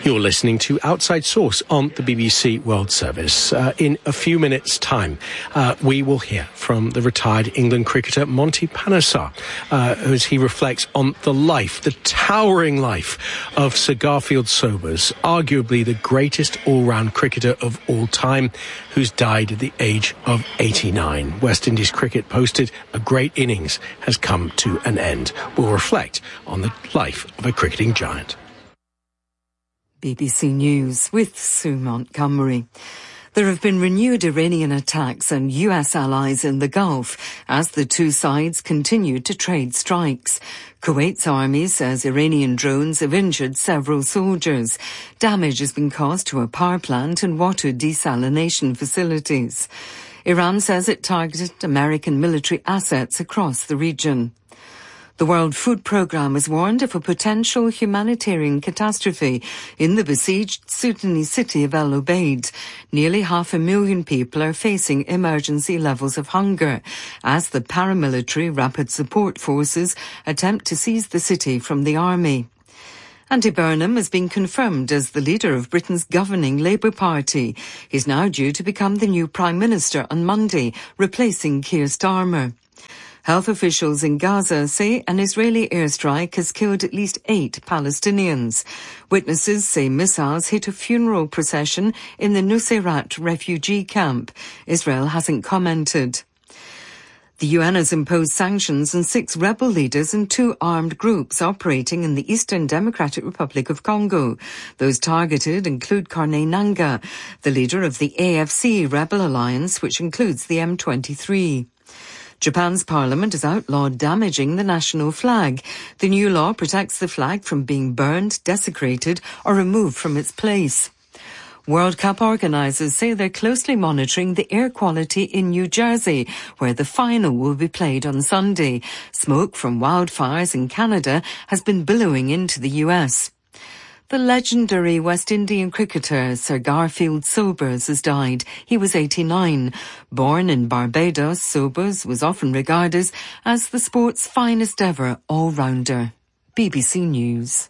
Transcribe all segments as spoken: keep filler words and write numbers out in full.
You're listening to Outside Source on the B B C World Service. Uh, in a few minutes' time, uh, we will hear from the retired England cricketer Monty Panesar uh, as he reflects on the life, the towering life of Sir Garfield Sobers, arguably the greatest all-round cricketer of all time, who's died at the age of eighty-nine. West Indies cricket posted a great innings has come to an end. We'll reflect on the life of a cricketing giant. B B C News with Sue Montgomery. There have been renewed Iranian attacks on U S allies in the Gulf as the two sides continue to trade strikes. Kuwait's army says Iranian drones have injured several soldiers. Damage has been caused to a power plant and water desalination facilities. Iran says it targeted American military assets across the region. The World Food Programme has warned of a potential humanitarian catastrophe in the besieged Sudanese city of El Obeid. Nearly half a million people are facing emergency levels of hunger as the paramilitary Rapid Support Forces attempt to seize the city from the army. Andy Burnham has been confirmed as the leader of Britain's governing Labour Party. He's now due to become the new Prime Minister on Monday, replacing Keir Starmer. Health officials in Gaza say an Israeli airstrike has killed at least eight Palestinians. Witnesses say missiles hit a funeral procession in the Nuseirat refugee camp. Israel hasn't commented. The U N has imposed sanctions on six rebel leaders and two armed groups operating in the Eastern Democratic Republic of Congo. Those targeted include Corneille Nangaa, the leader of the A F C rebel alliance, which includes the M twenty-three. Japan's parliament has outlawed damaging the national flag. The new law protects the flag from being burned, desecrated or removed from its place. World Cup organisers say they're closely monitoring the air quality in New Jersey, where the final will be played on Sunday. Smoke from wildfires in Canada has been billowing into the U S. The legendary West Indian cricketer Sir Garfield Sobers has died. He was eighty-nine. Born in Barbados, Sobers was often regarded as the sport's finest ever all-rounder. B B C News.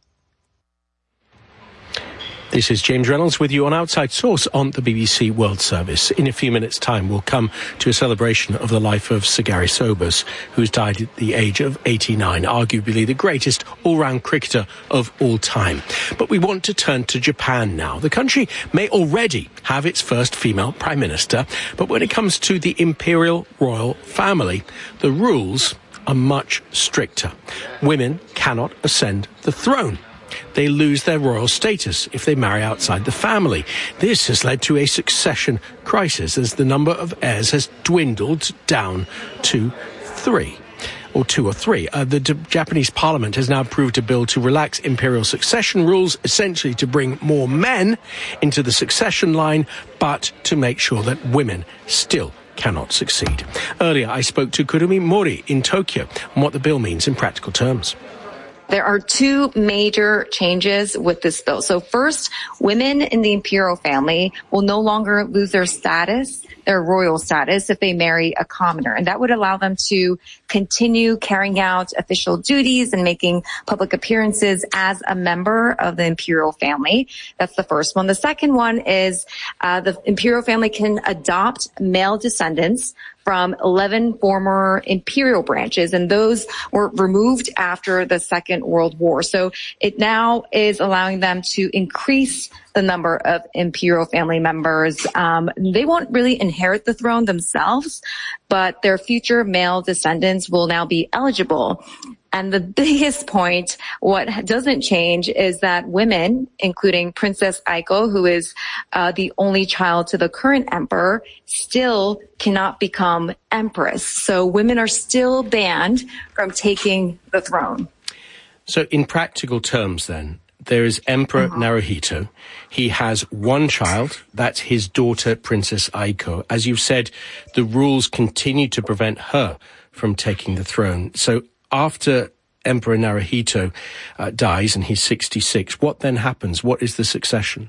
This is James Reynolds with you on Outside Source on the B B C World Service. In a few minutes' time, we'll come to a celebration of the life of Sir Gary Sobers, who's died at the age of eighty-nine, arguably the greatest all-round cricketer of all time. But we want to turn to Japan now. The country may already have its first female prime minister, but when it comes to the imperial royal family, the rules are much stricter. Women cannot ascend the throne. They lose their royal status if they marry outside the family. This has led to a succession crisis as the number of heirs has dwindled down to three. Or two or three. Uh, the D- Japanese parliament has now approved a bill to relax imperial succession rules, essentially to bring more men into the succession line, but to make sure that women still cannot succeed. Earlier, I spoke to Kurumi Mori in Tokyo on what the bill means in practical terms. There are two major changes with this bill. So first, women in the imperial family will no longer lose their status, their royal status, if they marry a commoner. And that would allow them to continue carrying out official duties and making public appearances as a member of the imperial family. That's the first one. The second one is uh, the imperial family can adopt male descendants from eleven former imperial branches, and those were removed after the Second World War. So it now is allowing them to increase the number of imperial family members. Um, they won't really inherit the throne themselves, but their future male descendants will now be eligible. And the biggest point, what doesn't change, is that women, including Princess Aiko, who is uh, the only child to the current emperor, still cannot become empress. So women are still banned from taking the throne. So in practical terms, then, there is Emperor uh-huh. Naruhito. He has one child. That's his daughter, Princess Aiko. As you've said, the rules continue to prevent her from taking the throne. So after Emperor Naruhito uh, dies and he's sixty-six, what then happens? What is the succession?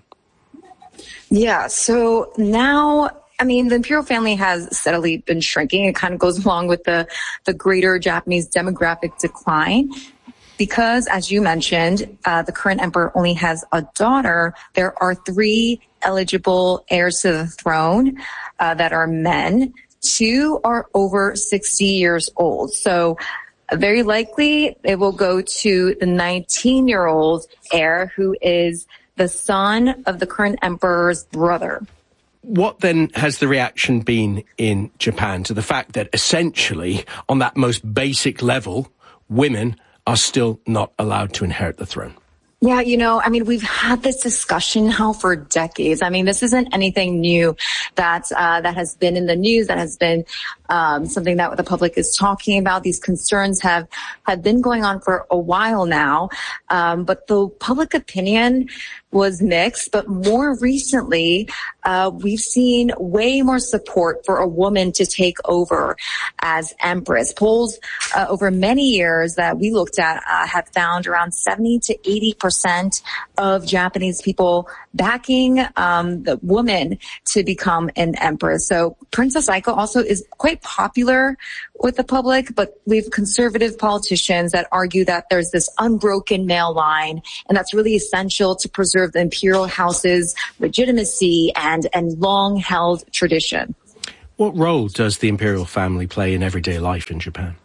Yeah, so now, I mean, the imperial family has steadily been shrinking. It kind of goes along with the, the greater Japanese demographic decline. because, as you mentioned, uh, the current emperor only has a daughter, there are three eligible heirs to the throne uh, that are men. Two are over sixty years old. So very likely it will go to the nineteen-year-old heir who is the son of the current emperor's brother. What then has the reaction been in Japan to the fact that essentially, on that most basic level, women are still not allowed to inherit the throne? Yeah, you know, I mean, we've had this discussion now for decades. I mean, this isn't anything new that uh, that has been in the news, that has been um, something that the public is talking about. These concerns have, have been going on for a while now. Um, but the public opinion was mixed. But more recently, uh, we've seen way more support for a woman to take over as empress. Polls uh, over many years that we looked at uh, have found around seventy to eighty percent of Japanese people backing um, the woman to become an empress. So Princess Aiko also is quite popular with the public, but we have conservative politicians that argue that there's this unbroken male line, and that's really essential to preserve the imperial house's legitimacy and, and long-held tradition. What role does the imperial family play in everyday life in Japan?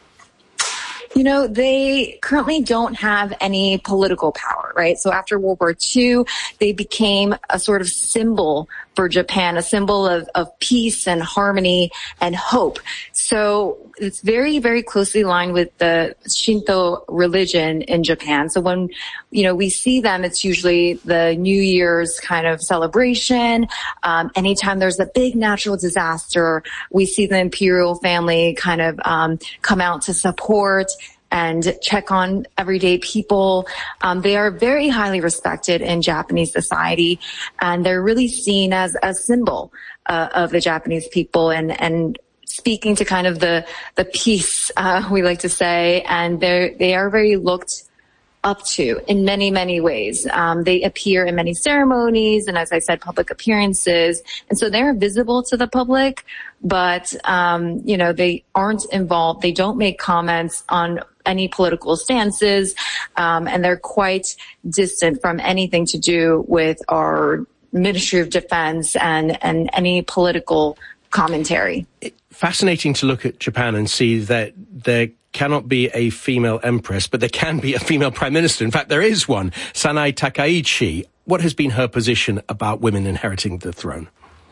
You know, they currently don't have any political power, right? So after World War Two, they became a sort of symbol for Japan, a symbol of, of peace and harmony and hope. So it's very, very closely aligned with the Shinto religion in Japan. So when, you know, we see them, it's usually the New Year's kind of celebration. Um, anytime there's a big natural disaster, we see the imperial family kind of um, come out to support and check on everyday people. Um, they are very highly respected in Japanese society, and they're really seen as a symbol uh, of the Japanese people, and, and speaking to kind of the, the peace, uh, we like to say, and they're, they are very looked up to in many, many ways. Um, they appear in many ceremonies and, as I said, public appearances. And so they're visible to the public, but, um, you know, they aren't involved. They don't make comments on any political stances, um, and they're quite distant from anything to do with our Ministry of Defense and, and any political commentary. Fascinating to look at Japan and see that there cannot be a female empress, but there can be a female prime minister. In fact, there is one, Sanae Takaichi. What has been her position about women inheriting the throne?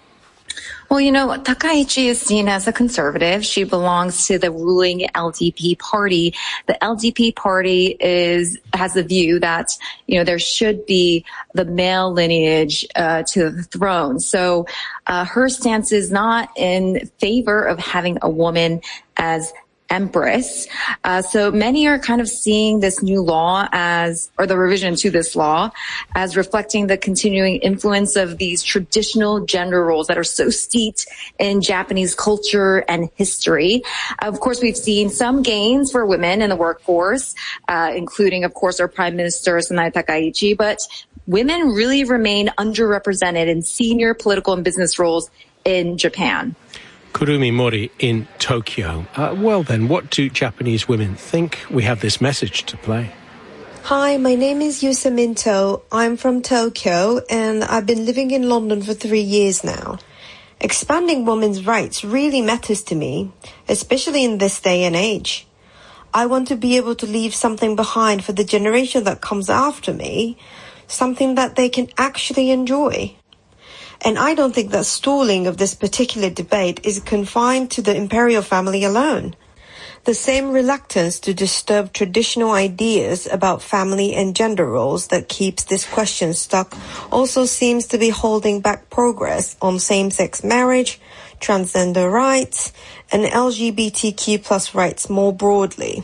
Well, you know, Takaichi is seen as a conservative. She belongs to the ruling L D P party. The L D P party is has the view that, you know, there should be the male lineage uh, to the throne. So uh, her stance is not in favor of having a woman as empress. Uh, so many are kind of seeing this new law as, or the revision to this law, as reflecting the continuing influence of these traditional gender roles that are so steeped in Japanese culture and history. Of course, we've seen some gains for women in the workforce, uh, including, of course, our Prime Minister, Sanae Takaichi, but women really remain underrepresented in senior political and business roles in Japan. Kurumi Mori in Tokyo. Uh, well then, what do Japanese women think? We have this message to play. Hi, my name is Yusa Minto. I'm from Tokyo and I've been living in London for three years now. Expanding women's rights really matters to me, especially in this day and age. I want to be able to leave something behind for the generation that comes after me, something that they can actually enjoy. And I don't think that stalling of this particular debate is confined to the imperial family alone. The same reluctance to disturb traditional ideas about family and gender roles that keeps this question stuck also seems to be holding back progress on same-sex marriage, transgender rights, and L G B T Q plus rights more broadly.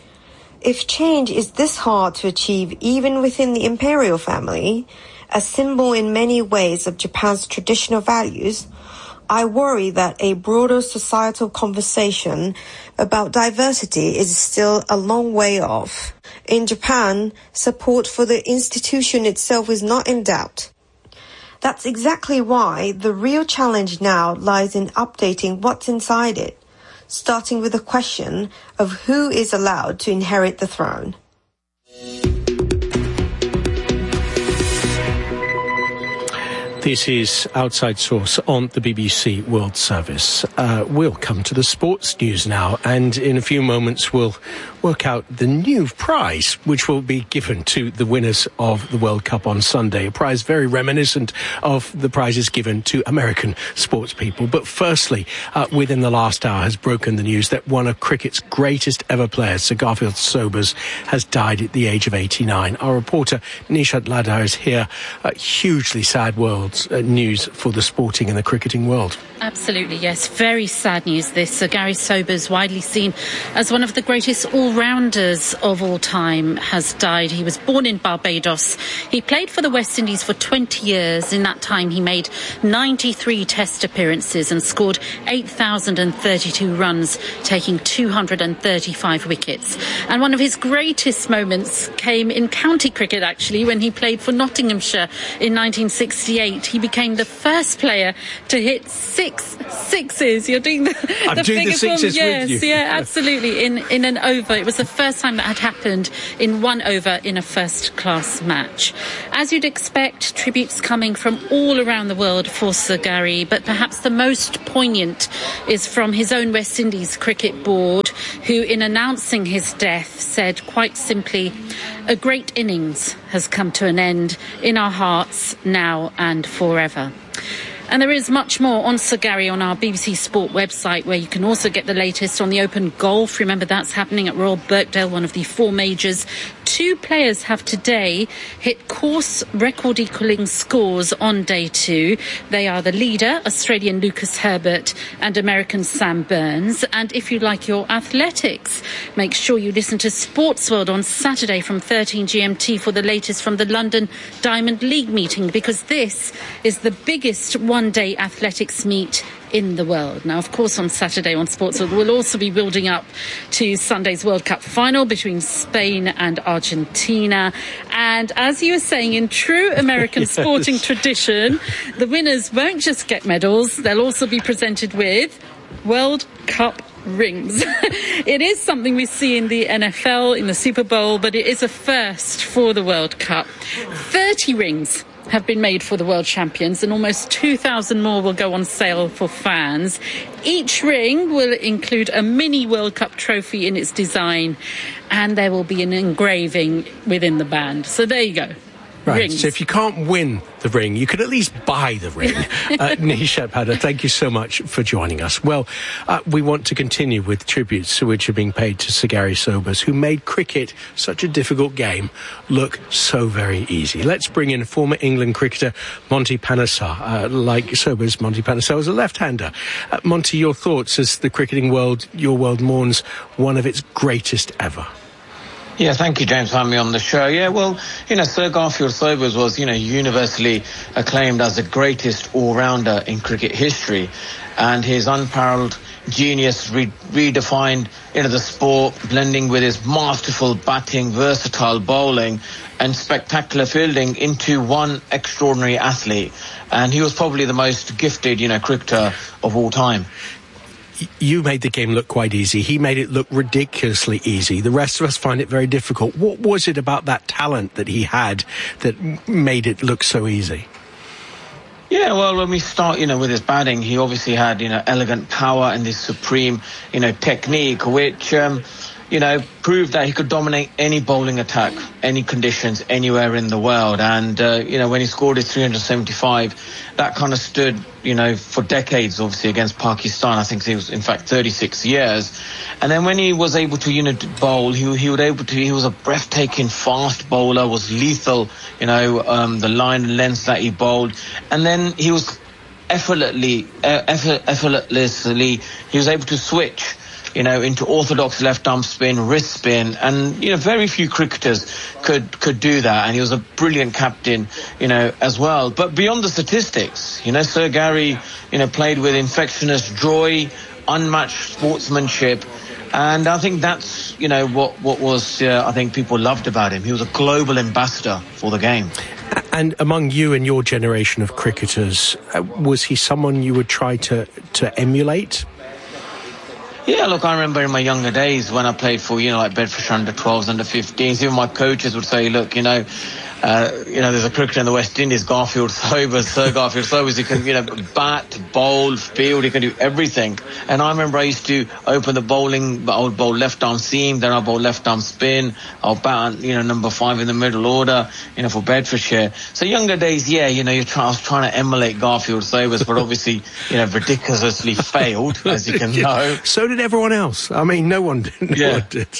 If change is this hard to achieve even within the imperial family, a symbol in many ways of Japan's traditional values, I worry that a broader societal conversation about diversity is still a long way off. In Japan, support for the institution itself is not in doubt. That's exactly why the real challenge now lies in updating what's inside it, starting with the question of who is allowed to inherit the throne. This is Outside Source on the B B C World Service. Uh, we'll come to the sports news now, and in a few moments we'll work out the new prize which will be given to the winners of the World Cup on Sunday. A prize very reminiscent of the prizes given to American sports people. But firstly, uh, within the last hour has broken the news that one of cricket's greatest ever players, Sir Garfield Sobers, has died at the age of eighty-nine. Our reporter Nishat Ladha is here. Uh, hugely sad world. Uh, news for the sporting and the cricketing world. Absolutely, yes. Very sad news, this. Sir Gary Sobers, widely seen as one of the greatest all-rounders of all time, has died. He was born in Barbados. He played for the West Indies for twenty years. In that time, he made ninety-three test appearances and scored eight thousand thirty-two runs, taking two hundred thirty-five wickets. And one of his greatest moments came in county cricket, actually, when he played for Nottinghamshire in nineteen sixty-eight. He became the first player to hit six sixes. You're doing the, I'm the doing the sixes form. Yes, with you. yeah, absolutely. In in an over, it was the first time that had happened in one over in a first-class match. As you'd expect, tributes coming from all around the world for Sir Gary, but perhaps the most poignant is from his own West Indies cricket board, who, in announcing his death, said quite simply, "A great innings has come to an end in our hearts now and forever." And there is much more on Sir Gary on our B B C Sport website, where you can also get the latest on the Open Golf. Remember, that's happening at Royal Birkdale, one of the four majors. Two players have today hit course record-equalling scores on day two. They are the leader, Australian Lucas Herbert, and American Sam Burns. And if you like your athletics, make sure you listen to Sports World on Saturday from thirteen G M T for the latest from the London Diamond League meeting, because this is the biggest one-day athletics meet in the world. Now, of course, on Saturday on Sports World, we'll also be building up to Sunday's World Cup final between Spain and Argentina. And as you were saying, in true American yes. sporting tradition, the winners won't just get medals, they'll also be presented with World Cup rings. It is something we see in the N F L, in the Super Bowl, but it is a first for the World Cup. thirty rings have been made for the world champions, and almost two thousand more will go on sale for fans. Each ring will include a mini World Cup trophy in its design, and there will be an engraving within the band. So there you go. Right, Rings. So if you can't win the ring, you could at least buy the ring. uh, Nishat Ladha, thank you so much for joining us. Well, uh, we want to continue with tributes which are being paid to Sir Gary Sobers, who made cricket, such a difficult game, look so very easy. Let's bring in former England cricketer Monty Panesar. Uh, like Sobers, Monty Panesar was a left-hander. Uh, Monty, your thoughts as the cricketing world, your world, mourns one of its greatest ever? Yeah, thank you, James, for having me on the show. Yeah, well, you know, Sir Garfield Sobers was, you know, universally acclaimed as the greatest all-rounder in cricket history. And his unparalleled genius re- redefined, you know, the sport, blending with his masterful batting, versatile bowling and spectacular fielding into one extraordinary athlete. And he was probably the most gifted, you know, cricketer of all time. You made the game look quite easy. He made it look ridiculously easy. The rest of us find it very difficult. What was it about that talent that he had that made it look so easy? Yeah, well, when we start, you know, with his batting, he obviously had, you know, elegant power and this supreme, you know, technique, which, um, you know, proved that he could dominate any bowling attack, any conditions, anywhere in the world. And, uh, you know, when he scored his three hundred seventy-five, that kind of stood, you know, for decades, obviously, against Pakistan. I think it was, in fact, thirty-six years. And then when he was able to, you know, bowl, he, he was able to, he was a breathtaking fast bowler, was lethal, you know, um, the line and length that he bowled. And then he was effortlessly, uh, effort, effortlessly, he was able to switch, you know, into orthodox left arm spin, wrist spin, and, you know, very few cricketers could could do that. And he was a brilliant captain, you know, as well. But beyond the statistics, you know, Sir Gary, you know, played with infectious joy, unmatched sportsmanship. And I think that's, you know, what, what was, uh, I think people loved about him. He was a global ambassador for the game. And among you and your generation of cricketers, uh, was he someone you would try to, to emulate? Yeah, look, I remember in my younger days when I played for, you know, like Bedfordshire under twelves, under fifteens, even my coaches would say, look, you know, Uh, you know, there's a cricketer in the West Indies, Garfield Sobers, Sir Garfield Sobers. He can, you know, bat, bowl, field. He can do everything. And I remember I used to open the bowling. I would bowl left arm seam, then I bowl left arm spin. I'll bat, you know, number five in the middle order, you know, for Bedfordshire. So younger days, yeah, you know, you're try, I was trying to emulate Garfield Sobers, but obviously, you know, ridiculously failed, as you can know. So did everyone else. I mean, no one did. No yeah. one did.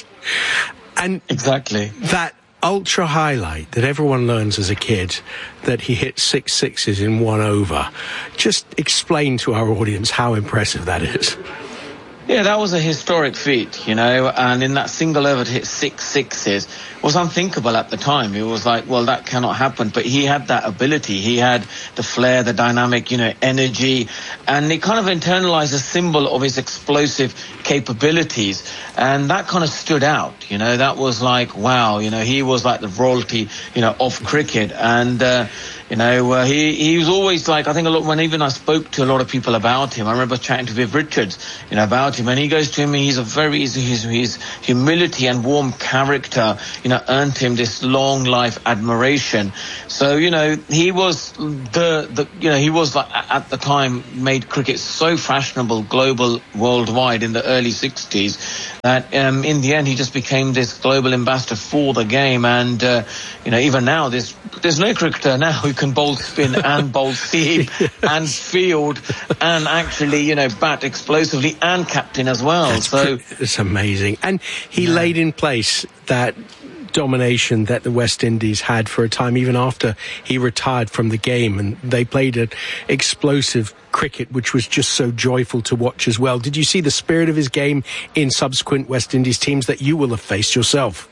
And exactly that ultra highlight that everyone learns as a kid, that he hit six sixes in one over. Just explain to our audience how impressive that is. Yeah, that was a historic feat, you know, and in that single over to hit six sixes was unthinkable at the time. It was like, well, that cannot happen. But he had that ability. He had the flair, the dynamic, you know, energy, and he kind of internalized a symbol of his explosive capabilities. And that kind of stood out, you know, that was like, wow, you know, he was like the royalty, you know, of cricket. And, uh, You know, uh, he, he was always like, I think a lot, when even I spoke to a lot of people about him, I remember chatting to Viv Richards, you know, about him, and he goes to me, he's a very, his, his humility and warm character, you know, earned him this long life admiration. So, you know, he was the, the, you know, he was like, at the time, made cricket so fashionable, global, worldwide in the early sixties, that um, in the end, he just became this global ambassador for the game. And, uh, you know, even now, there's, there's no cricketer now who can bowl spin and bowl seam yes. and field and actually, you know, bat explosively and captain as well. That's so pre- it's amazing. And he yeah. laid in place that domination that the West Indies had for a time, even after he retired from the game, and they played an explosive cricket which was just so joyful to watch as well. Did you see the spirit of his game in subsequent West Indies teams that you will have faced yourself?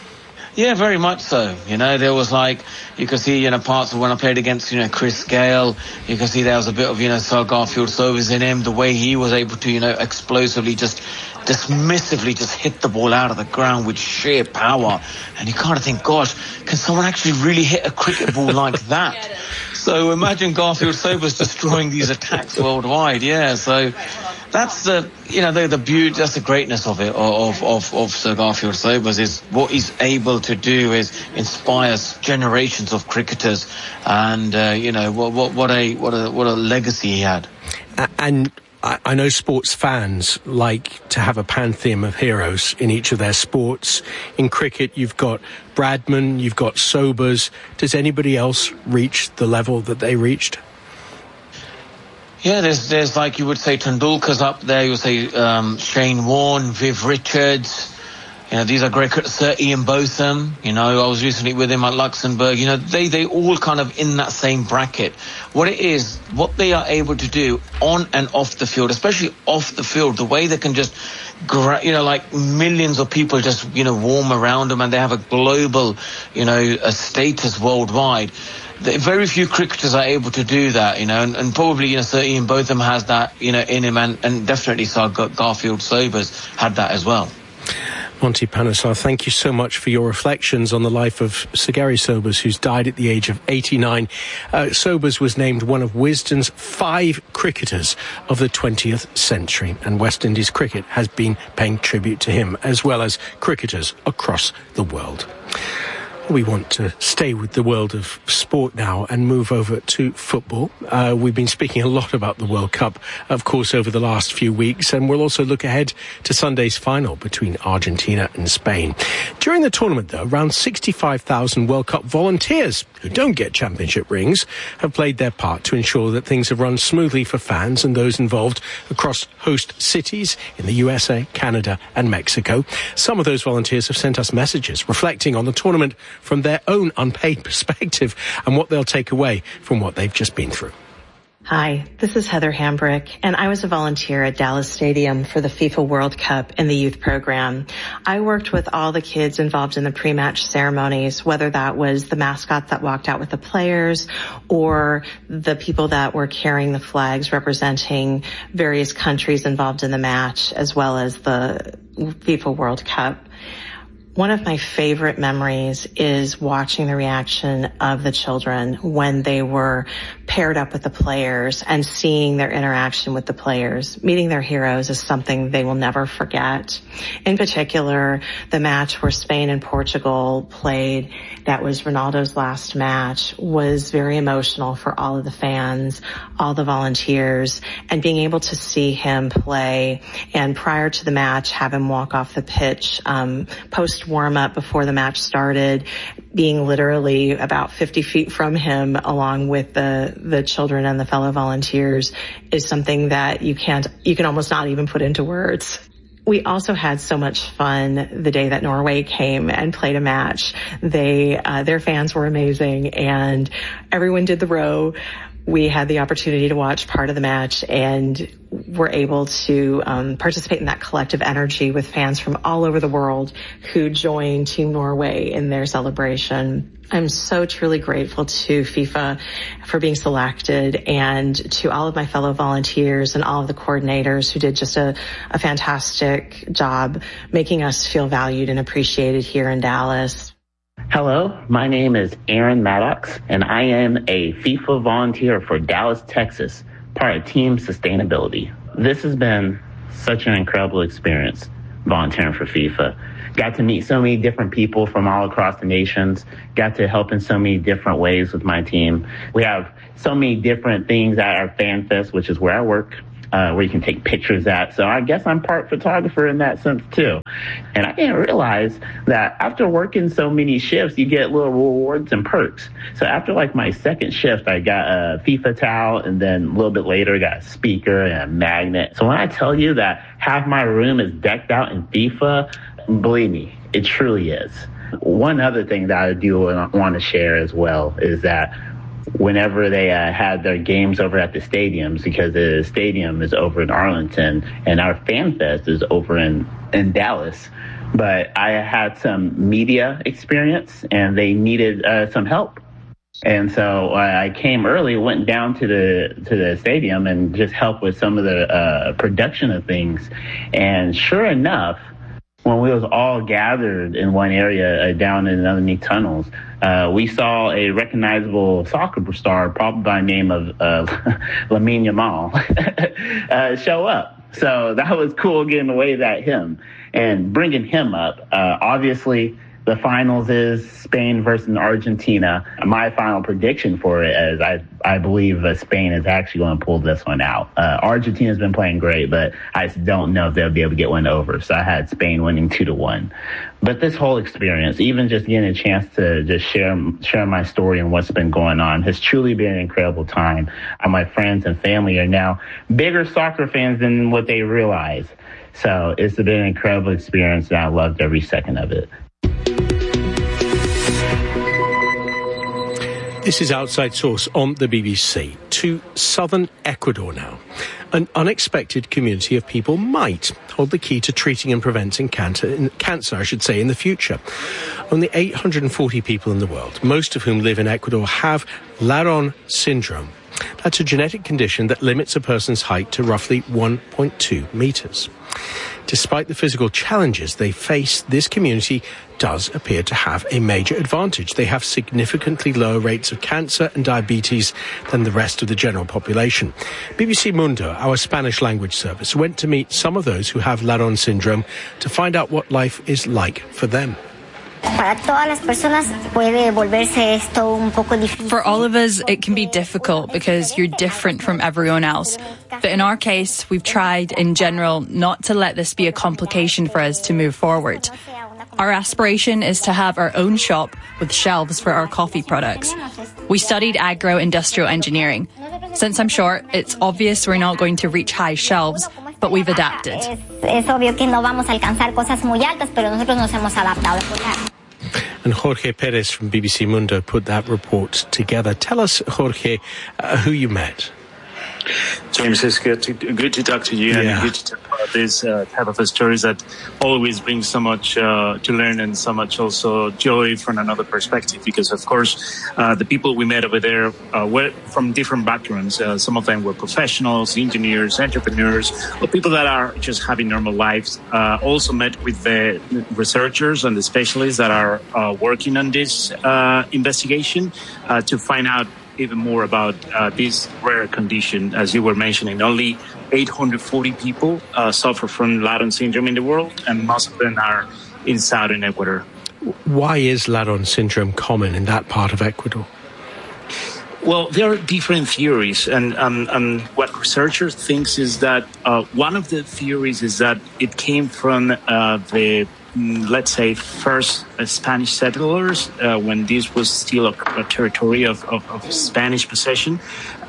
Yeah, very much so. You know, there was like, you could see, you know, parts of when I played against, you know, Chris Gale, you can see there was a bit of, you know, Sir Garfield Sobers in him, the way he was able to, you know, explosively just dismissively just hit the ball out of the ground with sheer power. And you kind of think, gosh, can someone actually really hit a cricket ball like that? So imagine Garfield Sobers destroying these attacks worldwide. Yeah, so that's the, you know, the, the beauty, that's the greatness of it, of, of, of Sir Garfield Sobers, is what he's able to do is inspires generations of cricketers. And, uh, you know, what, what, what a, what a, what a legacy he had. And I know sports fans like to have a pantheon of heroes in each of their sports. In cricket, you've got Bradman, you've got Sobers. Does anybody else reach the level that they reached? Yeah, there's, there's like you would say Tendulkar's up there. You would say um, Shane Warne, Viv Richards. You know, these are great cricketers. Sir Ian Botham, you know, I was recently with him at Luxembourg. You know, they, they all kind of in that same bracket. What it is, what they are able to do on and off the field, especially off the field, the way they can just, gra- you know, like millions of people just, you know, warm around them, and they have a global, you know, a status worldwide. Very few cricketers are able to do that, you know, and, and probably, you know, Sir Ian Botham has that, you know, in him, and, and definitely Sir Garfield Sobers had that as well. Monty Panesar, thank you so much for your reflections on the life of Sir Gary Sobers, who's died at the age of eighty-nine. Uh, Sobers was named one of Wisden's five cricketers of the twentieth century, and West Indies cricket has been paying tribute to him, as well as cricketers across the world. We want to stay with the world of sport now and move over to football. Uh, we've been speaking a lot about the World Cup, of course, over the last few weeks, and we'll also look ahead to Sunday's final between Argentina and Spain. During the tournament, though, around sixty-five thousand World Cup volunteers who don't get championship rings have played their part to ensure that things have run smoothly for fans and those involved across host cities in the U S A, Canada and Mexico. Some of those volunteers have sent us messages reflecting on the tournament from their own unpaid perspective and what they'll take away from what they've just been through. Hi, this is Heather Hambrick, and I was a volunteer at Dallas Stadium for the FIFA World Cup in the youth program. I worked with all the kids involved in the pre-match ceremonies, whether that was the mascots that walked out with the players or the people that were carrying the flags representing various countries involved in the match, as well as the FIFA World Cup. One of my favorite memories is watching the reaction of the children when they were paired up with the players and seeing their interaction with the players. Meeting their heroes is something they will never forget. In particular, the match where Spain and Portugal played, that was Ronaldo's last match, was very emotional for all of the fans, all the volunteers, and being able to see him play and prior to the match have him walk off the pitch um, post warm-up before the match started, being literally about fifty feet from him along with the the children and the fellow volunteers is something that you can't, you can almost not even put into words. We also had so much fun the day that Norway came and played a match. They, uh, their fans were amazing and everyone did the row. We had the opportunity to watch part of the match and were able to um, participate in that collective energy with fans from all over the world who joined Team Norway in their celebration. I'm so truly grateful to FIFA for being selected and to all of my fellow volunteers and all of the coordinators who did just a, a fantastic job making us feel valued and appreciated here in Dallas. Hello, my name is Aaron Maddox, and I am a FIFA volunteer for Dallas, Texas, part of Team Sustainability. This has been such an incredible experience volunteering for FIFA. Got to meet so many different people from all across the nations, got to help in so many different ways with my team. We have so many different things at our Fan Fest, which is where I work, uh, where you can take pictures at. So I guess I'm part photographer in that sense too. And I didn't realize that after working so many shifts, you get little rewards and perks. So after like my second shift, I got a FIFA towel, and then a little bit later, I got a speaker and a magnet. So when I tell you that half my room is decked out in FIFA, believe me, it truly is. One other thing that I do want to share as well is that whenever they uh, had their games over at the stadiums, because the stadium is over in Arlington and our Fan Fest is over in, in Dallas, but I had some media experience and they needed uh, some help. And so uh, I came early, went down to the to the stadium and just helped with some of the uh, production of things. And sure enough, when we was all gathered in one area uh, down in underneath tunnels, uh, we saw a recognizable soccer star, probably by the name of uh, Lamine Yamal, uh, show up. So that was cool getting to wave at him and bringing him up. Uh, obviously, the finals is Spain versus Argentina. My final prediction for it is I, I believe uh, Spain is actually going to pull this one out. Uh, Argentina's been playing great, but I just don't know if they'll be able to get one over. So I had Spain winning two to one. But this whole experience, even just getting a chance to just share share my story and what's been going on, has truly been an incredible time. Uh, my friends and family are now bigger soccer fans than what they realize. So it's been an incredible experience, and I loved every second of it. This is Outside Source on the B B C. To southern Ecuador now. An unexpected community of people might hold the key to treating and preventing cancer, cancer, I should say, in the future. Only eight hundred forty people in the world, most of whom live in Ecuador, have Laron syndrome. That's a genetic condition that limits a person's height to roughly one point two meters. Despite the physical challenges they face, this community does appear to have a major advantage. They have significantly lower rates of cancer and diabetes than the rest of the general population. B B C Mundo, our Spanish language service, went to meet some of those who have Laron syndrome to find out what life is like for them. For all of us, it can be difficult because you're different from everyone else. But in our case, we've tried, in general, not to let this be a complication for us to move forward. Our aspiration is to have our own shop with shelves for our coffee products. We studied agro-industrial engineering. Since I'm short, it's obvious we're not going to reach high shelves, but we've adapted. And Jorge Perez from B B C Mundo put that report together. Tell us, Jorge, uh, who you met. James, it's good to, good to talk to you yeah. and good to talk about this uh, type of stories that always brings so much uh, to learn and so much also joy from another perspective. Because, of course, uh, the people we met over there uh, were from different backgrounds. Uh, some of them were professionals, engineers, entrepreneurs, or people that are just having normal lives. Uh, also met with the researchers and the specialists that are uh, working on this uh, investigation uh, to find out even more about uh, this rare condition. As you were mentioning, only eight hundred forty people uh, suffer from Ladon syndrome in the world, and most of them are in southern Ecuador. Why is Ladon syndrome common in that part of Ecuador? Well, there are different theories, and um, um, what researchers think is that uh, one of the theories is that it came from uh, the let's say, first uh, Spanish settlers, uh, when this was still a, a territory of, of, of Spanish possession.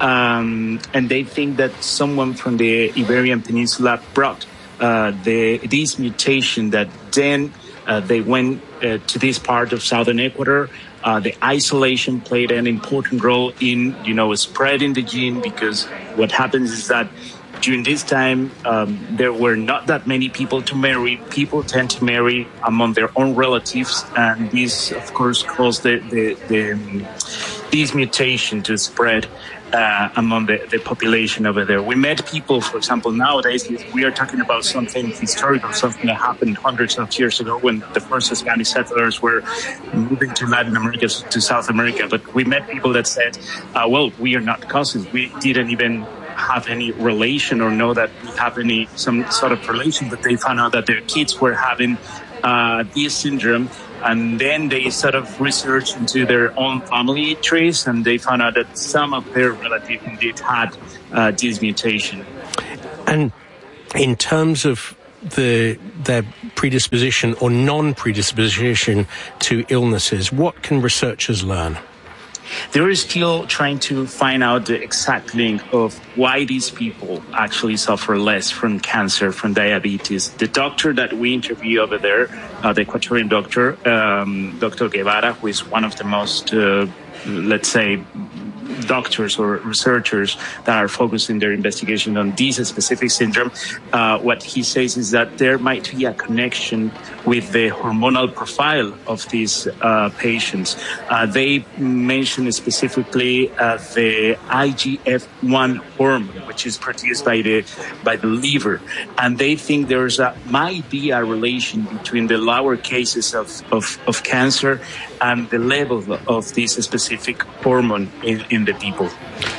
Um, and they think that someone from the Iberian Peninsula brought uh, the this mutation that then uh, they went uh, to this part of southern Ecuador. Uh, the isolation played an important role in, you know, spreading the gene, because what happens is that during this time, um, there were not that many people to marry. People tend to marry among their own relatives, and this, of course, caused the, the, the um, this mutation to spread uh, among the, the population over there. We met people, for example, nowadays we are talking about something historical, something that happened hundreds of years ago when the first Spanish settlers were moving to Latin America, to South America. But we met people that said, uh, well, we are not cousins. We didn't even have any relation or know that we have any some sort of relation, but they found out that their kids were having uh, this syndrome, and then they sort of researched into their own family trees, and they found out that some of their relatives indeed had uh, this mutation. And in terms of the their predisposition or non-predisposition to illnesses, what can researchers learn? There is still trying to find out the exact link of why these people actually suffer less from cancer, from diabetes. The doctor that we interview over there, uh, the Ecuadorian doctor, um, Doctor Guevara, who is one of the most, uh, let's say, doctors or researchers that are focusing their investigation on this specific syndrome, uh, what he says is that there might be a connection with the hormonal profile of these uh, patients. Uh, they mention specifically uh, the I G F one hormone, which is produced by the by the liver, and they think there's a might be a relation between the lower cases of, of, of cancer and the level of this specific hormone in, in the people.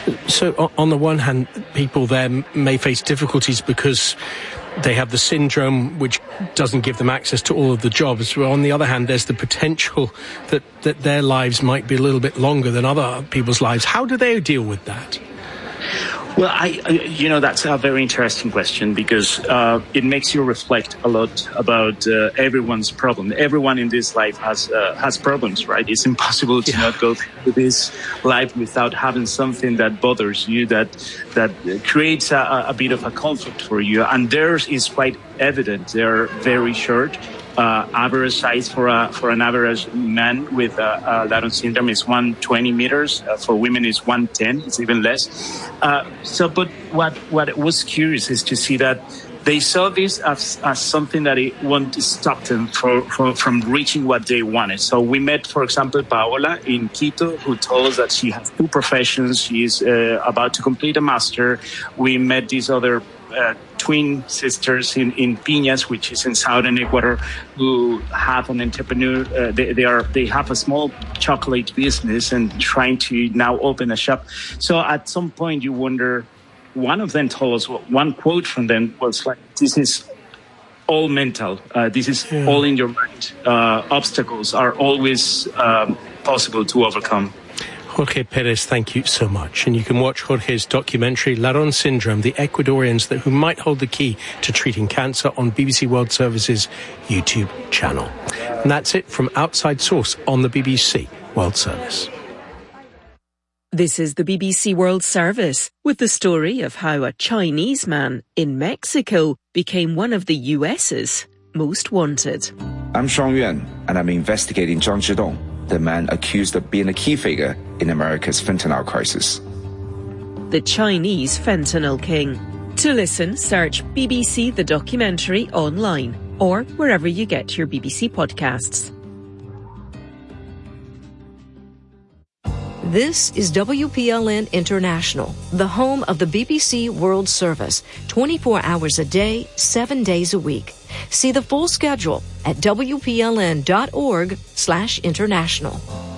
So on the one hand, people there may face difficulties because they have the syndrome, which doesn't give them access to all of the jobs. Well, on the other hand, there's the potential that, that their lives might be a little bit longer than other people's lives. How do they deal with that? Well, I, I, you know, that's a very interesting question, because uh, it makes you reflect a lot about uh, everyone's problem. Everyone in this life has uh, has problems, right? It's impossible to yeah. not go through this life without having something that bothers you, that that creates a, a bit of a conflict for you. And theirs is quite evident. They're very short. Uh, average size for a for an average man with uh, uh, Ladon syndrome is one hundred twenty meters. Uh, for women, is one hundred ten. It's even less. Uh, so, but what what was curious is to see that they saw this as, as something that it wanted to stop them for, for, from reaching what they wanted. So we met, for example, Paola in Quito, who told us that she has two professions. She is uh, about to complete a master. We met these other Uh, twin sisters in, in Piñas, which is in southern Ecuador, who have an entrepreneur. Uh, they, they are they have a small chocolate business and trying to now open a shop. So at some point you wonder. One of them told us, one quote from them was like, "This is all mental. Uh, this is yeah. all in your mind. Uh, obstacles are always um, possible to overcome." Jorge Perez, thank you so much. And you can watch Jorge's documentary, Ladon Syndrome, the Ecuadorians that who might hold the key to treating cancer, on B B C World Service's YouTube channel. And that's it from Outside Source on the B B C World Service. This is the B B C World Service, with the story of how a Chinese man in Mexico became one of the U S's most wanted. I'm Shuang Yuan, and I'm investigating Zhang Zhidong, the man accused of being a key figure in America's fentanyl crisis. the Chinese fentanyl king. To listen, search B B C The Documentary online or wherever you get your B B C podcasts. This is W P L N International, the home of the B B C World Service, twenty-four hours a day, seven days a week. See the full schedule at W P L N dot org slash international.